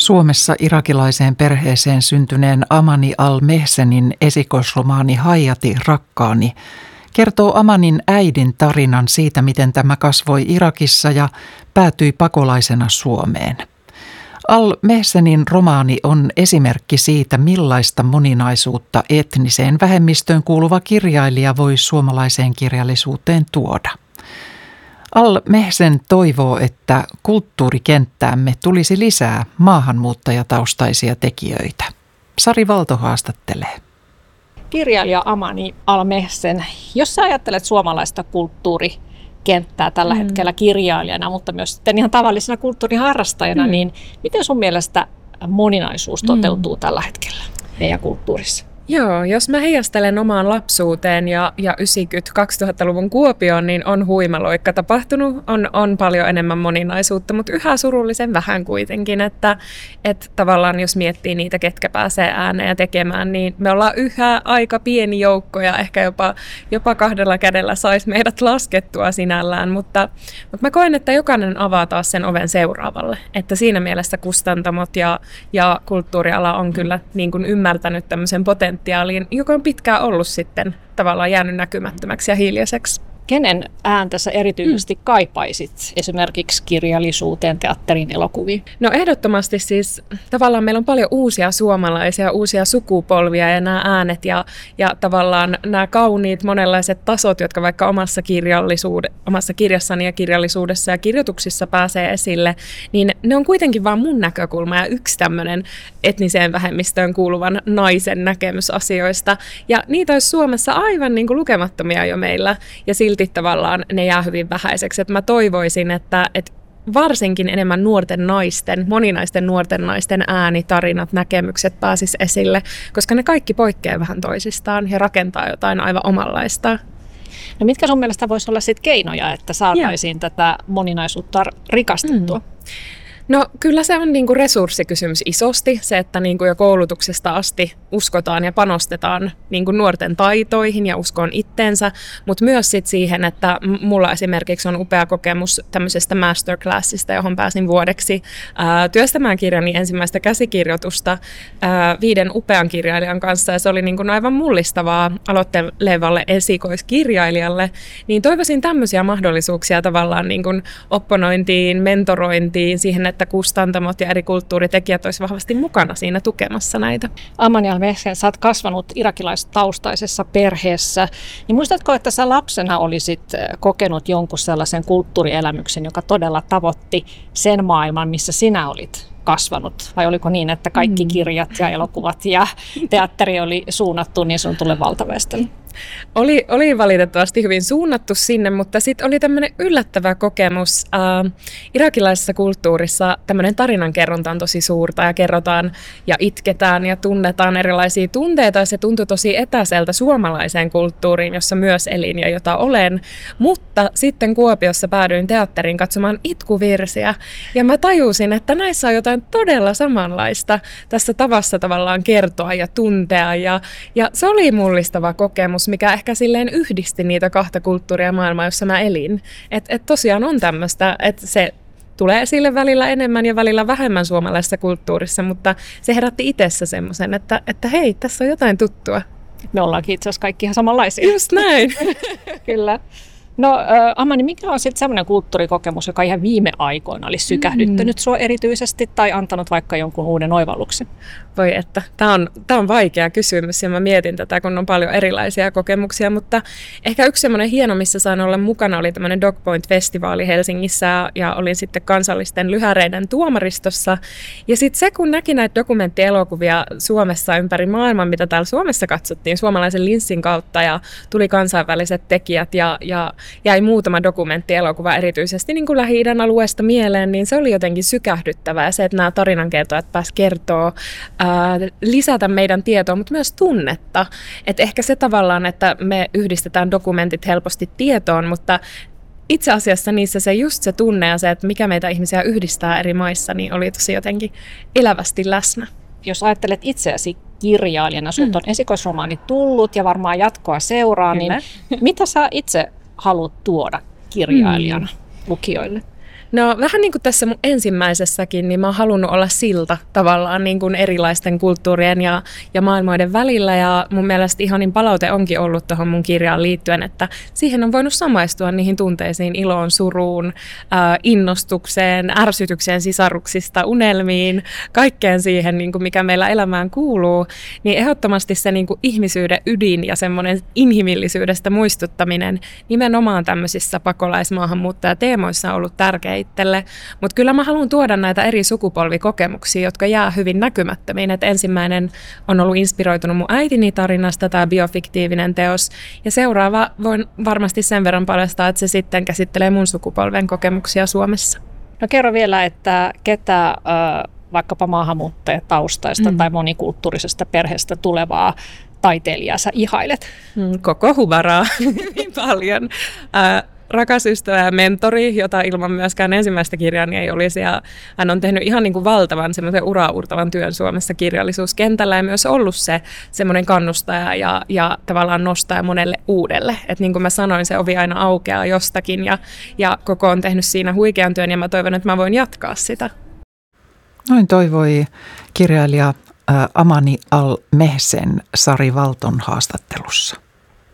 Suomessa irakilaiseen perheeseen syntyneen Amani al-Mehsenin esikoisromaani Hayati rakkaani kertoo Amanin äidin tarinan siitä, miten tämä kasvoi Irakissa ja päätyi pakolaisena Suomeen. Al-Mehsenin romaani on esimerkki siitä, millaista moninaisuutta etniseen vähemmistöön kuuluva kirjailija voi suomalaiseen kirjallisuuteen tuoda. Al-Mehsen toivoo, että kulttuurikenttäämme tulisi lisää maahanmuuttajataustaisia tekijöitä. Sari Valto haastattelee. Kirjailija Amani al-Mehsen, jos sä ajattelet suomalaista kulttuurikenttää tällä hetkellä kirjailijana, mutta myös sitten ihan tavallisena kulttuuriharrastajana, niin miten sun mielestä moninaisuus toteutuu tällä hetkellä meidän kulttuurissa? Joo, jos mä heijastelen omaan lapsuuteen ja 90-2000-luvun Kuopioon, niin on huimaloikka tapahtunut, on paljon enemmän moninaisuutta, mutta yhä surullisen vähän kuitenkin, että tavallaan jos miettii niitä, ketkä pääsee ääneen ja tekemään, niin me ollaan yhä aika pieni joukko ja ehkä jopa kahdella kädellä saisi meidät laskettua sinällään, mutta mä koen, että jokainen avaa taas sen oven seuraavalle, että siinä mielessä kustantamot ja kulttuuriala on kyllä niin kuin ymmärtänyt tämmöisen potentiaalin, joka on pitkään ollut sitten tavallaan jäänyt näkymättömäksi ja hiljaiseksi. Kenen ääntä sä erityisesti kaipaisit esimerkiksi kirjallisuuteen, teatteriin, elokuviin? No ehdottomasti siis tavallaan meillä on paljon uusia suomalaisia, uusia sukupolvia ja nämä äänet ja tavallaan nämä kauniit monenlaiset tasot, jotka vaikka omassa kirjassani ja kirjallisuudessa ja kirjoituksissa pääsee esille, niin ne on kuitenkin vaan mun näkökulma ja yksi tämmöinen etniseen vähemmistöön kuuluvan naisen näkemys asioista. Ja niitä olisi Suomessa aivan niin kuin lukemattomia jo meillä ja silti tavallaan ne jää hyvin vähäiseksi. Että mä toivoisin, että varsinkin enemmän moninaisten nuorten naisten tarinat, näkemykset pääsis esille, koska ne kaikki poikkeaa vähän toisistaan ja rakentaa jotain aivan omanlaista. No mitkä sun mielestä voisi olla sit keinoja, että saataisiin tätä moninaisuutta rikastettua? No kyllä se on niinku resurssikysymys isosti, se että niinku jo koulutuksesta asti uskotaan ja panostetaan niinku nuorten taitoihin ja uskoon itteensä, mutta myös sit siihen, että mulla esimerkiksi on upea kokemus tämmöisestä masterclassista, johon pääsin vuodeksi työstämään kirjani ensimmäistä käsikirjoitusta 5 upean kirjailijan kanssa ja se oli niinku aivan mullistavaa aloittelevalle esikoiskirjailijalle, niin toivoisin tämmöisiä mahdollisuuksia tavallaan niinku opponointiin, mentorointiin, siihen, että kustantamot ja eri kulttuuritekijät olisivat vahvasti mukana siinä tukemassa näitä. Amani al-Mehsen, sä oot kasvanut irakilaistaustaisessa perheessä. Niin muistatko, että sä lapsena olisit kokenut jonkun sellaisen kulttuurielämyksen, joka todella tavoitti sen maailman, missä sinä olit kasvanut? Vai oliko niin, että kaikki kirjat ja elokuvat ja teatteri oli suunnattu niin sanotulle valtaväestölle? Oli valitettavasti hyvin suunnattu sinne, mutta sitten oli tämmöinen yllättävä kokemus. Irakilaisessa kulttuurissa tämmöinen tarinankerronta on tosi suurta ja kerrotaan ja itketään ja tunnetaan erilaisia tunteita ja se tuntui tosi etäiseltä suomalaiseen kulttuuriin, jossa myös elin ja jota olen. Mutta sitten Kuopiossa päädyin teatteriin katsomaan itkuvirsiä ja mä tajusin, että näissä on jotain todella samanlaista tässä tavassa tavallaan kertoa ja tuntea ja se oli mullistava kokemus, mikä ehkä silleen yhdisti niitä kahta kulttuuria maailmaa, jossa mä elin. Et tosiaan on tämmöistä, että se tulee esille välillä enemmän ja välillä vähemmän suomalaisessa kulttuurissa, mutta se herätti itsessä semmoisen, että hei, tässä on jotain tuttua. Me ollaankin itse asiassa kaikki ihan samanlaisia. Just näin. Kyllä. No Amani, mikä on sitten semmoinen kulttuurikokemus, joka ihan viime aikoina olisi sykähdyttänyt sua erityisesti tai antanut vaikka jonkun uuden oivalluksen? Voi että, tämä on vaikea kysymys ja mä mietin tätä, kun on paljon erilaisia kokemuksia, mutta ehkä yksi semmoinen hieno, missä sain olla mukana, oli tämmöinen Dog Point-festivaali Helsingissä ja olin sitten kansallisten lyhäreiden tuomaristossa. Ja sitten se, kun näki näitä dokumenttielokuvia Suomessa ympäri maailman, mitä täällä Suomessa katsottiin suomalaisen linssin kautta ja tuli kansainväliset tekijät ja jäi muutama dokumenttielokuva erityisesti niin kuin Lähi-idän alueesta mieleen, niin se oli jotenkin sykähdyttävää. Se, että nämä tarinankertojat pääsivät kertoa, lisätä meidän tietoa, mutta myös tunnetta. Et ehkä se tavallaan, että me yhdistetään dokumentit helposti tietoon, mutta itse asiassa niissä se tunne ja se, että mikä meitä ihmisiä yhdistää eri maissa, niin oli tosi jotenkin elävästi läsnä. Jos ajattelet itseäsi kirjailijana, sinulta on esikoisromaani tullut ja varmaan jatkoa seuraa, niin mitä sä itse haluat tuoda kirjailijana lukijoille? No vähän niin kuin tässä mun ensimmäisessäkin, niin mä oon halunnut olla silta tavallaan niin kuin erilaisten kulttuurien ja maailmoiden välillä. Ja mun mielestä ihanin palaute onkin ollut tuohon mun kirjaan liittyen, että siihen on voinut samaistua niihin tunteisiin, iloon, suruun, innostukseen, ärsytykseen sisaruksista, unelmiin, kaikkeen siihen, niin kuin mikä meillä elämään kuuluu. Niin ehdottomasti se niin kuin ihmisyyden ydin ja semmoinen inhimillisyydestä muistuttaminen nimenomaan tämmöisissä pakolaismaahanmuuttajateemoissa on ollut tärkeä itselle, mutta kyllä mä haluan tuoda näitä eri sukupolvikokemuksia, jotka jää hyvin näkymättömiin. Et ensimmäinen on ollut inspiroitunut mun äitini tarinasta, tämä biofiktiivinen teos, ja seuraava voin varmasti sen verran paljastaa, että se sitten käsittelee mun sukupolven kokemuksia Suomessa. No kerro vielä, että ketä vaikkapa maahanmuuttajataustaista tai monikulttuurisesta perheestä tulevaa taiteilijaa sä ihailet? Koko huvaraa hyvin paljon. Rakas ystävä ja mentori, jota ilman myöskään ensimmäistä kirjaani ei olisi. Ja hän on tehnyt ihan niin kuin valtavan semmoisen uraurtavan työn Suomessa kirjallisuuskentällä ja myös ollut se semmoinen kannustaja ja tavallaan nostaja monelle uudelle. Että niin kuin mä sanoin, se ovi aina aukeaa jostakin ja Koko on tehnyt siinä huikean työn ja mä toivon, että mä voin jatkaa sitä. Noin toivoi kirjailija Amani al-Mehsen Sari Valton haastattelussa.